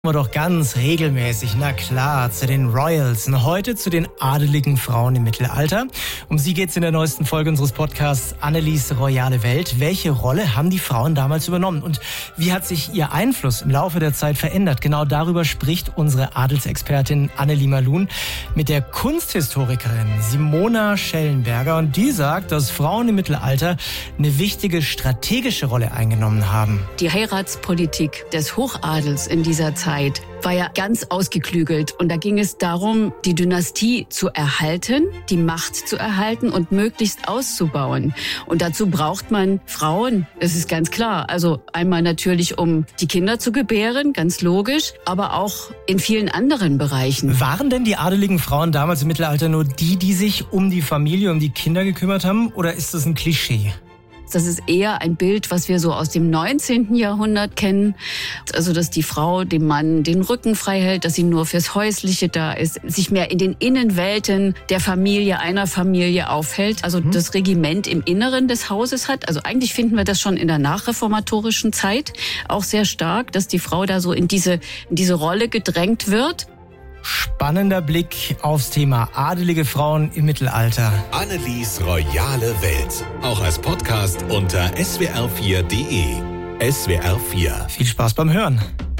Wir doch ganz regelmäßig, na klar, zu den Royals und heute zu den adeligen Frauen im Mittelalter. Um sie geht's in der neuesten Folge unseres Podcasts Annelies royale Welt. Welche Rolle haben die Frauen damals übernommen und wie hat sich ihr Einfluss im Laufe der Zeit verändert? Genau darüber spricht unsere Adelsexpertin Annelie Malun mit der Kunsthistorikerin Simona Schellenberger und die sagt, dass Frauen im Mittelalter eine wichtige strategische Rolle eingenommen haben. Die Heiratspolitik des Hochadels in dieser Zeit war ja ganz ausgeklügelt. Und da ging es darum, die Dynastie zu erhalten, die Macht zu erhalten und möglichst auszubauen. Und dazu braucht man Frauen, das ist ganz klar. Also einmal natürlich, um die Kinder zu gebären, ganz logisch, aber auch in vielen anderen Bereichen. Waren denn die adeligen Frauen damals im Mittelalter nur die sich um die Familie, um die Kinder gekümmert haben? Oder ist das ein Klischee? Das ist eher ein Bild, was wir so aus dem 19. Jahrhundert kennen. Also, dass die Frau dem Mann den Rücken frei hält, dass sie nur fürs Häusliche da ist, sich mehr in den Innenwelten der Familie, einer Familie aufhält. Also das Regiment im Inneren des Hauses hat. Also eigentlich finden wir das schon in der nachreformatorischen Zeit auch sehr stark, dass die Frau da so in diese Rolle gedrängt wird. Spannender Blick aufs Thema adelige Frauen im Mittelalter. Annelies royale Welt. Auch als Podcast unter swr4.de. SWR4. Viel Spaß beim Hören.